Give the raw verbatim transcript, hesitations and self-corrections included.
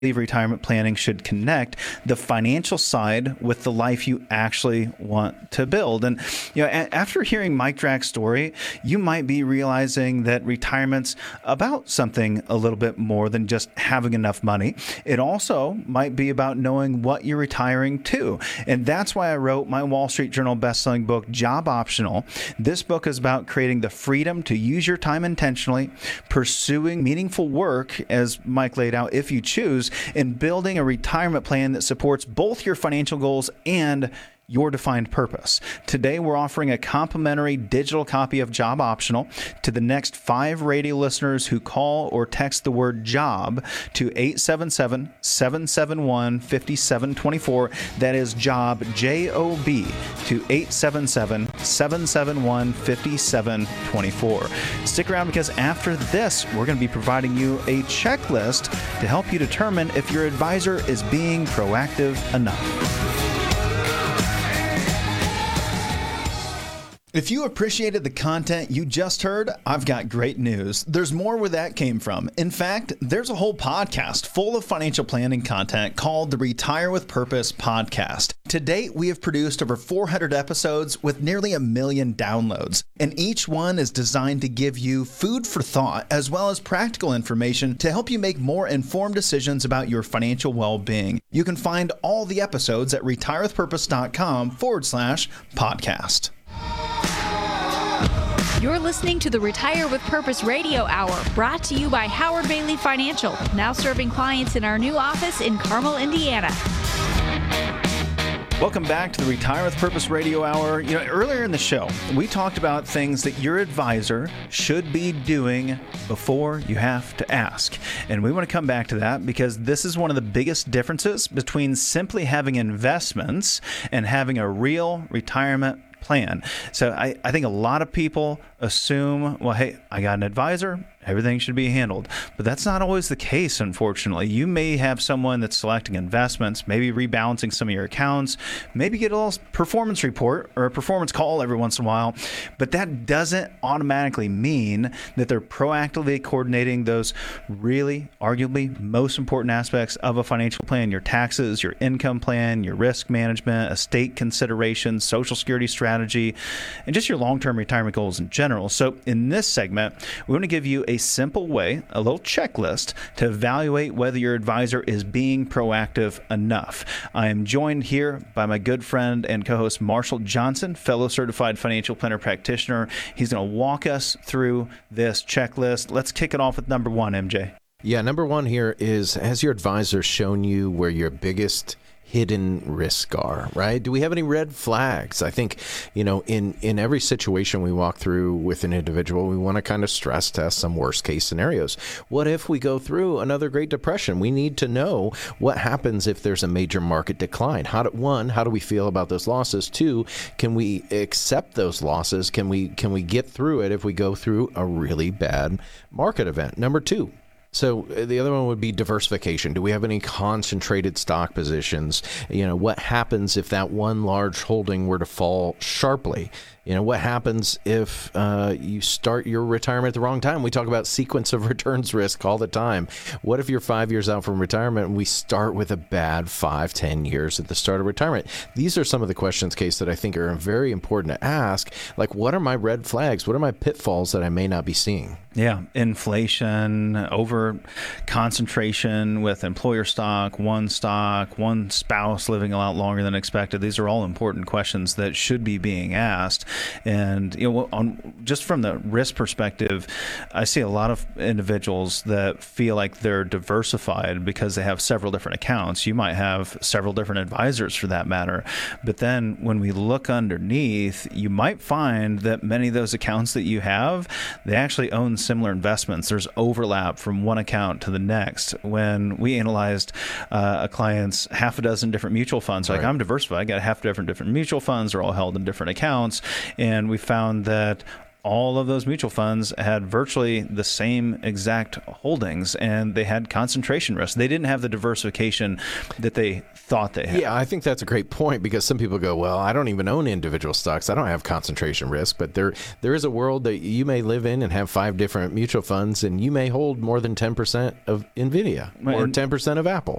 retirement planning should connect the financial side with the life you actually want to build. And you know, a- after hearing Mike Drack's story, you might be realizing that retirement's about something a little bit more than just having enough money. It also might be about knowing what you're retiring to. And that's why I wrote my Wall Street Journal bestselling book, Job Optional. This book is about creating the freedom to use your time intentionally, pursuing meaningful work, as Mike laid out, if you choose, and building a retirement plan that supports both your financial goals and your defined purpose. Today, we're offering a complimentary digital copy of Job Optional to the next five radio listeners who call or text the word job to eight seven seven, seven seven one, five seven two four. That is job, J O B, to eight seven seven, seven seven one, five seven two four. Stick around because after this, we're going to be providing you a checklist to help you determine if your advisor is being proactive enough. If you appreciated the content you just heard, I've got great news. There's more where that came from. In fact, there's a whole podcast full of financial planning content called the Retire with Purpose podcast. To date, we have produced over four hundred episodes with nearly a million downloads, and each one is designed to give you food for thought as well as practical information to help you make more informed decisions about your financial well-being. You can find all the episodes at retirewithpurpose.com forward slash podcast. You're listening to the Retire with Purpose Radio Hour, brought to you by Howard Bailey Financial, now serving clients in our new office in Carmel, Indiana. Welcome back to the Retire with Purpose Radio Hour. You know, earlier in the show, we talked about things that your advisor should be doing before you have to ask. And we want to come back to that because this is one of the biggest differences between simply having investments and having a real retirement plan. So I, I think a lot of people assume, well, hey, I got an advisor, everything should be handled. But that's not always the case, unfortunately. You may have someone that's selecting investments, maybe rebalancing some of your accounts, maybe get a little performance report or a performance call every once in a while. But that doesn't automatically mean that they're proactively coordinating those really, arguably, most important aspects of a financial plan: your taxes, your income plan, your risk management, estate considerations, Social Security strategy, and just your long-term retirement goals in general. So in this segment, we want to give you a simple way, a little checklist to evaluate whether your advisor is being proactive enough. I am joined here by my good friend and co-host Marshall Johnson, fellow certified financial planner practitioner. He's going to walk us through this checklist. Let's kick it off with number one, M J. Yeah, number one here is, has your advisor shown you where your biggest hidden risks are, right? Do we have any red flags? I think, you know, in, in every situation we walk through with an individual, we want to kind of stress test some worst case scenarios. What if we go through another Great Depression? We need to know what happens if there's a major market decline. How do, one, how do we feel about those losses? Two, can we accept those losses? Can we, can we get through it if we go through a really bad market event? Number two, so the other one would be diversification. Do we have any concentrated stock positions? You know, what happens if that one large holding were to fall sharply? You know, what happens if uh, you start your retirement at the wrong time? We talk about sequence of returns risk all the time. What if you're five years out from retirement and we start with a bad five, ten years at the start of retirement? These are some of the questions, Case, that I think are very important to ask. Like, what are my red flags? What are my pitfalls that I may not be seeing? Yeah, inflation, over concentration with employer stock, one stock, one spouse living a lot longer than expected. These are all important questions that should be being asked. And you know, on just from the risk perspective, I see a lot of individuals that feel like they're diversified because they have several different accounts. You might have several different advisors for that matter. But then when we look underneath, you might find that many of those accounts that you have, they actually own similar investments. There's overlap from one account to the next. When we analyzed uh, a client's half a dozen different mutual funds, like, right, I'm diversified, I got half a dozen different mutual funds, they're all held in different accounts, and we found that all of those mutual funds had virtually the same exact holdings, and they had concentration risk. They didn't have the diversification that they thought they had. Yeah, I think that's a great point, because some people go, well, I don't even own individual stocks. I don't have concentration risk. But there there is a world that you may live in and have five different mutual funds, and you may hold more than ten percent of NVIDIA or And- ten percent of Apple.